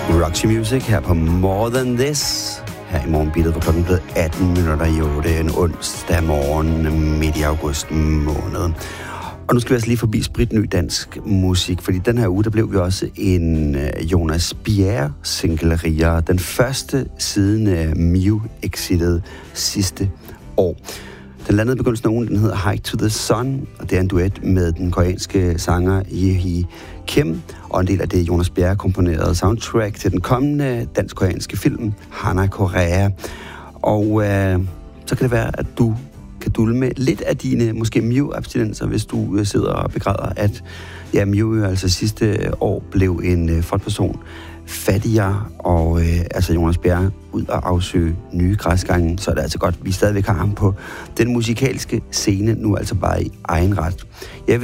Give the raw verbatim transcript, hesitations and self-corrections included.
Roxy Music her på More Than This. Her i morgenbillet, hvor klokken blev atten minutter i otte, en onsdag morgen midt i august måned. Og nu skal vi altså lige forbi spritny dansk musik, fordi den her uge, der blev vi også en Jonas Bjerre single rigere. Den første siden uh, Mew exitted sidste år. Den landede i begyndelsen af ugen, den hedder Hike to the Sun, og det er en duet med den koreanske sanger Yehee Kim, og en del af det Jonas Bjerre komponerede soundtrack til den kommende dansk-koreanske film Hana Korea. Og øh, så kan det være, at du kan dulme lidt af dine måske Mew-abstinenser, hvis du øh, sidder og begræder, at ja, Mew altså sidste år blev en øh, frontperson fattigere, og øh, altså Jonas Bjerre ud og afsøge nye græsgange, så er det altså godt, at vi stadigvæk har ham på den musikalske scene, nu altså bare i egen ret. Jeg